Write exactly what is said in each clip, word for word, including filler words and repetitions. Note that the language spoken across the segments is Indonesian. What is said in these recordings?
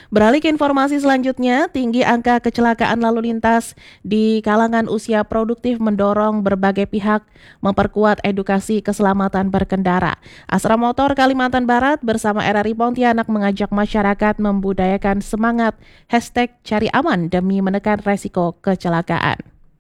Beralih ke informasi selanjutnya, tinggi angka kecelakaan lalu lintas di kalangan usia produktif mendorong berbagai pihak memperkuat edukasi keselamatan berkendara. Astra Motor Kalimantan Barat bersama R R I Pontianak mengajak masyarakat membudayakan semangat hashtag cari aman demi menekan resiko kecelakaan.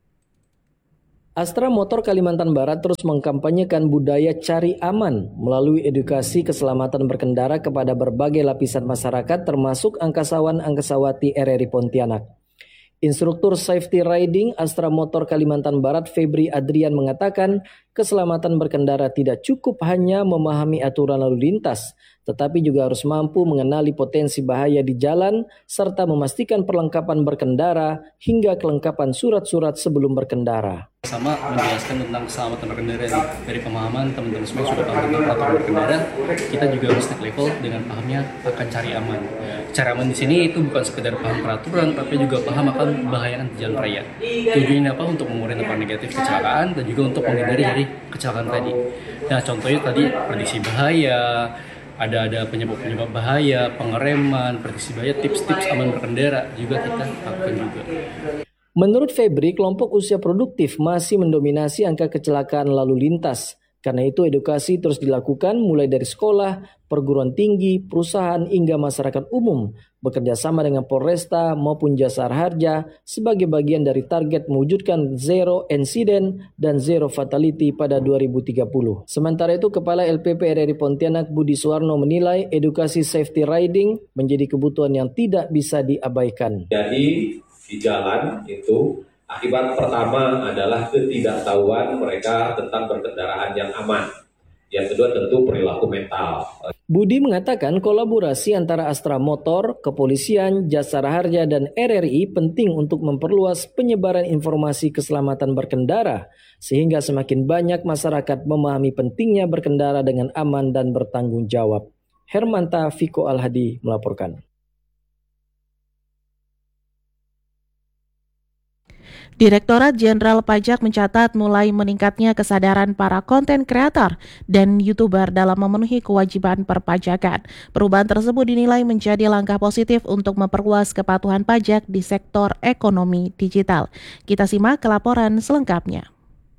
Astra Motor Kalimantan Barat terus mengkampanyekan budaya cari aman melalui edukasi keselamatan berkendara kepada berbagai lapisan masyarakat termasuk angkasawan-angkasawati R R I Pontianak. Instruktur safety riding Astra Motor Kalimantan Barat Febri Adrian mengatakan keselamatan berkendara tidak cukup hanya memahami aturan lalu lintas, tetapi juga harus mampu mengenali potensi bahaya di jalan serta memastikan perlengkapan berkendara hingga kelengkapan surat-surat sebelum berkendara. Sama menjelaskan tentang keselamatan berkendara nih. Dari pemahaman teman-teman semua yang sudah paham tentang peraturan berkendara, kita juga harus naik level dengan pahamnya akan cari aman. Cari aman di sini itu bukan sekedar paham peraturan, tapi juga paham akan membahayakan di jalan raya. Tujuannya apa? Untuk mengurangi dampak negatif kecelakaan dan juga untuk menghindari dari kecelakaan tadi. Nah, contohnya tadi prediksi bahaya, ada ada penyebab-penyebab bahaya, pengereman, prediksi bahaya, tips-tips aman berkendara juga kita lakukan juga. Menurut Febri, kelompok usia produktif masih mendominasi angka kecelakaan lalu lintas. Karena itu edukasi terus dilakukan mulai dari sekolah, perguruan tinggi, perusahaan hingga masyarakat umum bekerja sama dengan Polresta maupun Jasara Harja sebagai bagian dari target mewujudkan zero incident dan zero fatality pada dua ribu tiga puluh. Sementara itu Kepala L P P R R I Pontianak Budi Suwarno menilai edukasi safety riding menjadi kebutuhan yang tidak bisa diabaikan. Jadi di jalan itu akibat pertama adalah ketidaktahuan mereka tentang berkendaraan yang aman. Yang kedua tentu perilaku mental. Budi mengatakan kolaborasi antara Astra Motor, Kepolisian, Jasara Harja, dan R R I penting untuk memperluas penyebaran informasi keselamatan berkendara sehingga semakin banyak masyarakat memahami pentingnya berkendara dengan aman dan bertanggung jawab. Hermanta Viko Alhadi melaporkan. Direktorat Jenderal Pajak mencatat mulai meningkatnya kesadaran para konten kreator dan YouTuber dalam memenuhi kewajiban perpajakan. Perubahan tersebut dinilai menjadi langkah positif untuk memperluas kepatuhan pajak di sektor ekonomi digital. Kita simak laporan selengkapnya.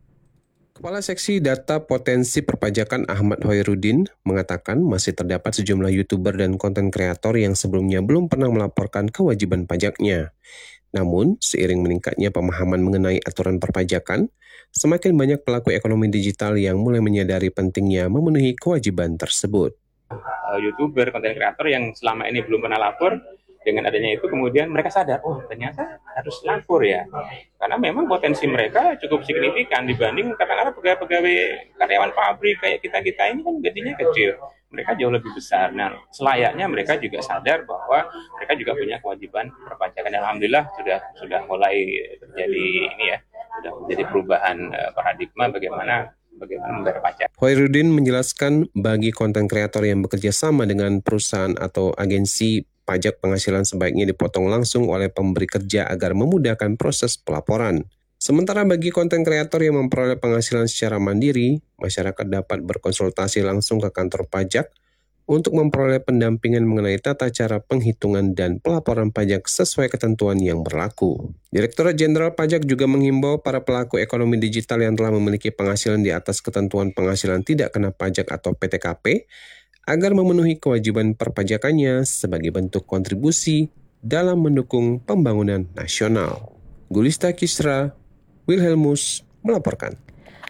Kepala Seksi Data Potensi Perpajakan Ahmad Hoirudin mengatakan masih terdapat sejumlah YouTuber dan konten kreator yang sebelumnya belum pernah melaporkan kewajiban pajaknya. Namun, seiring meningkatnya pemahaman mengenai aturan perpajakan, semakin banyak pelaku ekonomi digital yang mulai menyadari pentingnya memenuhi kewajiban tersebut. YouTuber, konten kreator yang selama ini belum pernah lapor, dengan adanya itu kemudian mereka sadar, oh ternyata harus lapor ya. Karena memang potensi mereka cukup signifikan dibanding katakanlah pegawai-pegawai karyawan pabrik kayak kita-kita ini kan gajinya kecil. Mereka jauh lebih besar. Nah, selayaknya mereka juga sadar bahwa mereka juga punya kewajiban perpajakan. Alhamdulillah sudah sudah mulai terjadi ini ya, sudah menjadi perubahan paradigma bagaimana bagaimana membayar pajak. Hoirudin menjelaskan bagi konten kreator yang bekerja sama dengan perusahaan atau agensi, pajak penghasilan sebaiknya dipotong langsung oleh pemberi kerja agar memudahkan proses pelaporan. Sementara bagi konten kreator yang memperoleh penghasilan secara mandiri, masyarakat dapat berkonsultasi langsung ke kantor pajak untuk memperoleh pendampingan mengenai tata cara penghitungan dan pelaporan pajak sesuai ketentuan yang berlaku. Direktorat Jenderal Pajak juga menghimbau para pelaku ekonomi digital yang telah memiliki penghasilan di atas ketentuan penghasilan tidak kena pajak atau P T K P agar memenuhi kewajiban perpajakannya sebagai bentuk kontribusi dalam mendukung pembangunan nasional. Gulista Kisra, Wilhelmus melaporkan.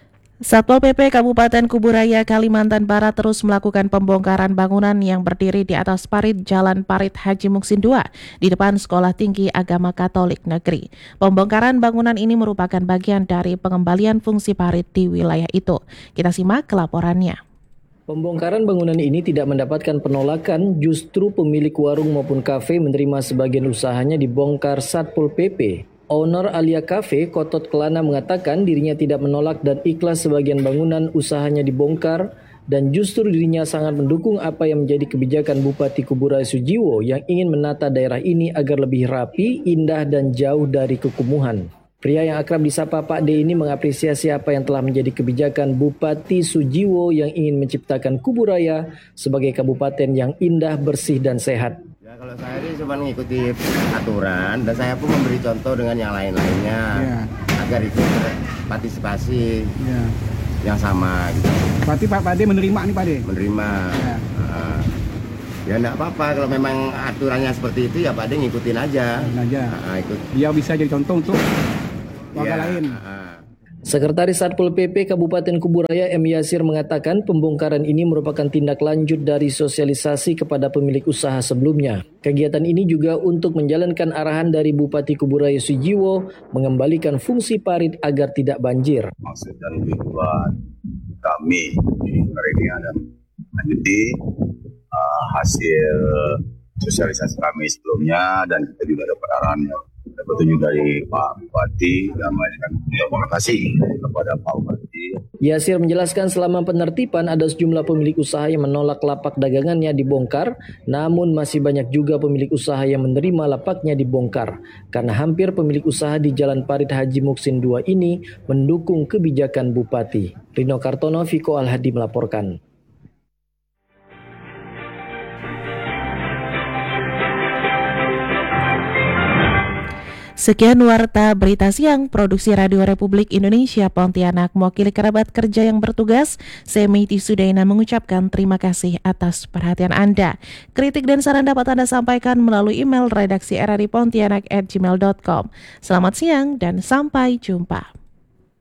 Satpol P P Kabupaten Kuburaya, Kalimantan Barat terus melakukan pembongkaran bangunan yang berdiri di atas parit Jalan Parit Haji Muksin dua di depan Sekolah Tinggi Agama Katolik Negeri. Pembongkaran bangunan ini merupakan bagian dari pengembalian fungsi parit di wilayah itu. Kita simak laporannya. Pembongkaran bangunan ini tidak mendapatkan penolakan, justru pemilik warung maupun kafe menerima sebagian usahanya dibongkar Satpol P P. Owner Alia Cafe, Kotot Kelana mengatakan dirinya tidak menolak dan ikhlas sebagian bangunan usahanya dibongkar dan justru dirinya sangat mendukung apa yang menjadi kebijakan Bupati Kuburaya Sujiwo yang ingin menata daerah ini agar lebih rapi, indah dan jauh dari kekumuhan. Pria yang akrab disapa Pak D ini mengapresiasi apa yang telah menjadi kebijakan Bupati Sujiwo yang ingin menciptakan Kuburaya sebagai kabupaten yang indah, bersih dan sehat. kalau saya ini cuma mengikuti aturan dan saya pun memberi contoh dengan yang lain-lainnya ya, agar ikut partisipasi ya, yang sama. Gitu. Berarti Pak Pade menerima nih Pak De? Menerima. Ya. Uh, ya enggak apa-apa kalau memang aturannya seperti itu ya Pak De ngikutin aja. Ngikutin aja. Uh, ikut. Dia bisa jadi contoh untuk warga ya, lain. Uh. Sekretaris Satpol P P Kabupaten Kuburaya M. Yasir mengatakan pembongkaran ini merupakan tindak lanjut dari sosialisasi kepada pemilik usaha sebelumnya. Kegiatan ini juga untuk menjalankan arahan dari Bupati Kuburaya Sujiwo mengembalikan fungsi parit agar tidak banjir. Maksud dan tujuan kami hari ini ada menjadi uh, hasil sosialisasi kami sebelumnya dan kita juga dapat arahan petunjuk dari Pak Bupati dan memberikan terima kasih kepada Pak Bupati. Yasir menjelaskan selama penertiban ada sejumlah pemilik usaha yang menolak lapak dagangannya dibongkar, namun masih banyak juga pemilik usaha yang menerima lapaknya dibongkar karena hampir pemilik usaha di Jalan Parit Haji Muksin dua ini mendukung kebijakan Bupati. Rino Kartono, Viko Alhadi melaporkan. Sekian Warta Berita Siang, Produksi Radio Republik Indonesia Pontianak. Mewakili kerabat kerja yang bertugas, Semiti Sudaina mengucapkan terima kasih atas perhatian Anda. Kritik dan saran dapat Anda sampaikan melalui email redaksi r r i pontianak at gmail dot com. Selamat siang dan sampai jumpa.